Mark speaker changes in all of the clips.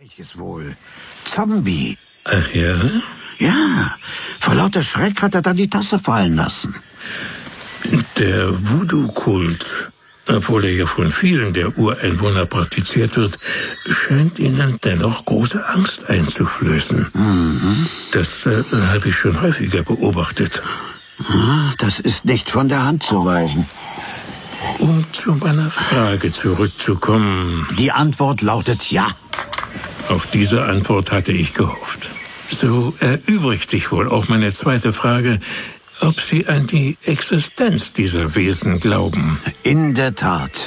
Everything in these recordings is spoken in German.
Speaker 1: Welches wohl? Zombie.
Speaker 2: Ach ja?
Speaker 1: Ja, vor lauter Schreck hat er dann die Tasse fallen lassen.
Speaker 2: Der Voodoo-Kult, obwohl er ja von vielen der Ureinwohner praktiziert wird, scheint ihnen dennoch große Angst einzuflößen. Das habe ich schon häufiger beobachtet.
Speaker 1: Das ist nicht von der Hand zu weisen.
Speaker 2: Um zu meiner Frage zurückzukommen.
Speaker 1: Die Antwort lautet ja.
Speaker 2: Auf diese Antwort hatte ich gehofft. So erübrigt sich wohl auch meine zweite Frage, ob Sie an die Existenz dieser Wesen glauben.
Speaker 1: In der Tat.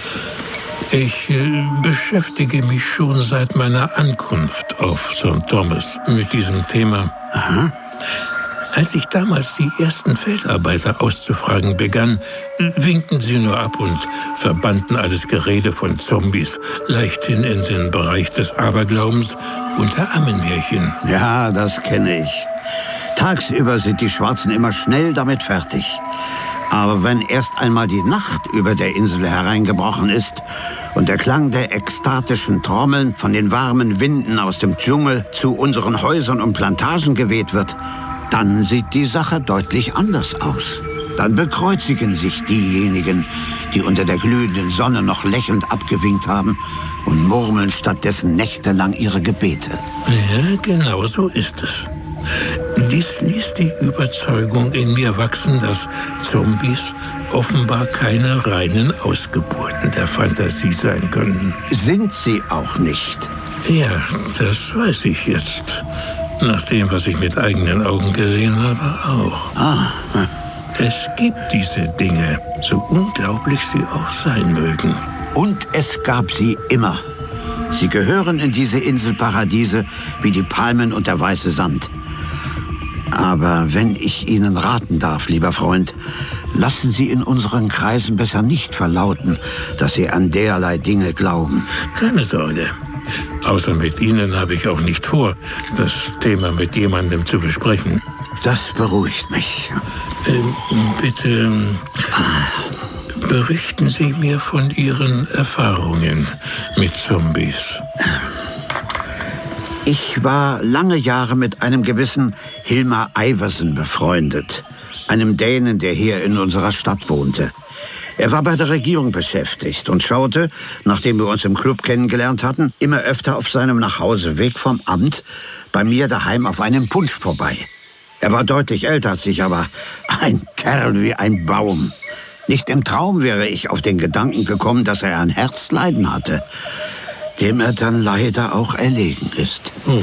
Speaker 2: Ich beschäftige mich schon seit meiner Ankunft auf St. Thomas mit diesem Thema.
Speaker 1: Aha.
Speaker 2: Als ich damals die ersten Feldarbeiter auszufragen begann, winkten sie nur ab und verbannten alles Gerede von Zombies leichthin in den Bereich des Aberglaubens und der Ammenmärchen.
Speaker 1: Ja, das kenne ich. Tagsüber sind die Schwarzen immer schnell damit fertig. Aber wenn erst einmal die Nacht über der Insel hereingebrochen ist und der Klang der ekstatischen Trommeln von den warmen Winden aus dem Dschungel zu unseren Häusern und Plantagen geweht wird, dann sieht die Sache deutlich anders aus. Dann bekreuzigen sich diejenigen, die unter der glühenden Sonne noch lächelnd abgewinkt haben und murmeln stattdessen nächtelang ihre Gebete.
Speaker 2: Ja, genau so ist es. Dies ließ die Überzeugung in mir wachsen, dass Zombies offenbar keine reinen Ausgeburten der Fantasie sein können.
Speaker 1: Sind sie auch nicht?
Speaker 2: Ja, das weiß ich jetzt. Nach dem, was ich mit eigenen Augen gesehen habe, auch. Es gibt diese Dinge, so unglaublich sie auch sein mögen.
Speaker 1: Und es gab sie immer. Sie gehören in diese Inselparadiese wie die Palmen und der weiße Sand. Aber wenn ich Ihnen raten darf, lieber Freund, lassen Sie in unseren Kreisen besser nicht verlauten, dass Sie an derlei Dinge glauben.
Speaker 2: Keine Sorge. Außer mit Ihnen habe ich auch nicht vor, das Thema mit jemandem zu besprechen.
Speaker 1: Das beruhigt mich.
Speaker 2: Bitte berichten Sie mir von Ihren Erfahrungen mit Zombies.
Speaker 1: Ich war lange Jahre mit einem gewissen Hilmar Iversen befreundet, einem Dänen, der hier in unserer Stadt wohnte. Er war bei der Regierung beschäftigt und schaute, nachdem wir uns im Club kennengelernt hatten, immer öfter auf seinem Nachhauseweg vom Amt bei mir daheim auf einem Punsch vorbei. Er war deutlich älter als ich, aber ein Kerl wie ein Baum. Nicht im Traum wäre ich auf den Gedanken gekommen, dass er ein Herzleiden hatte, dem er dann leider auch erlegen ist.
Speaker 2: Oh,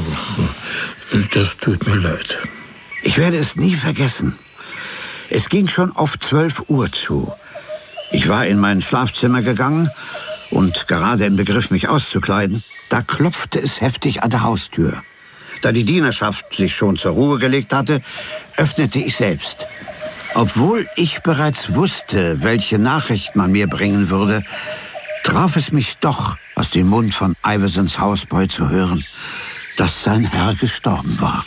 Speaker 2: das tut mir leid.
Speaker 1: Ich werde es nie vergessen. Es ging schon auf 12 Uhr zu. Ich war in mein Schlafzimmer gegangen und gerade im Begriff, mich auszukleiden. Da klopfte es heftig an der Haustür. Da die Dienerschaft sich schon zur Ruhe gelegt hatte, öffnete ich selbst. Obwohl ich bereits wusste, welche Nachricht man mir bringen würde, traf es mich doch, aus dem Mund von Iversens Hausboy zu hören, dass sein Herr gestorben war.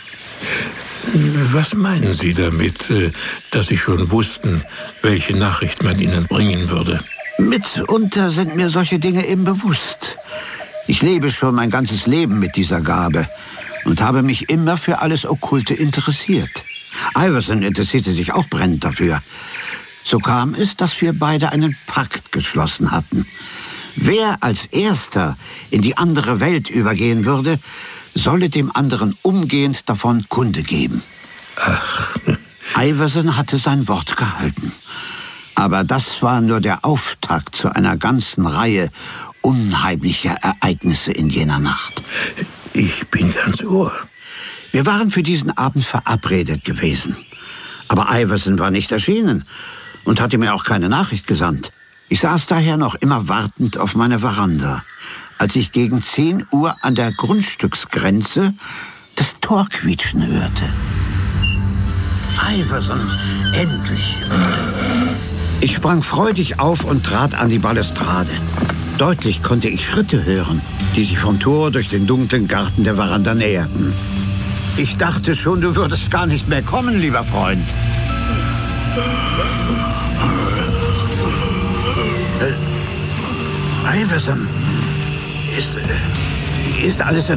Speaker 2: Was meinen Sie damit, dass Sie schon wussten, welche Nachricht man Ihnen bringen würde?
Speaker 1: Mitunter sind mir solche Dinge eben bewusst. Ich lebe schon mein ganzes Leben mit dieser Gabe und habe mich immer für alles Okkulte interessiert. Iversen interessierte sich auch brennend dafür. So kam es, dass wir beide einen Pakt geschlossen hatten. Wer als Erster in die andere Welt übergehen würde, solle dem anderen umgehend davon Kunde geben.
Speaker 2: Ach.
Speaker 1: Iversen hatte sein Wort gehalten. Aber das war nur der Auftakt zu einer ganzen Reihe unheimlicher Ereignisse in jener Nacht.
Speaker 2: Ich bin ganz Ohr.
Speaker 1: Wir waren für diesen Abend verabredet gewesen. Aber Iversen war nicht erschienen und hatte mir auch keine Nachricht gesandt. Ich saß daher noch immer wartend auf meiner Veranda, als ich gegen 10 Uhr an der Grundstücksgrenze das Tor quietschen hörte. Iversen, endlich! Ich sprang freudig auf und trat an die Balustrade. Deutlich konnte ich Schritte hören, die sich vom Tor durch den dunklen Garten der Veranda näherten. Ich dachte schon, du würdest gar nicht mehr kommen, lieber Freund. Iversen, ist alles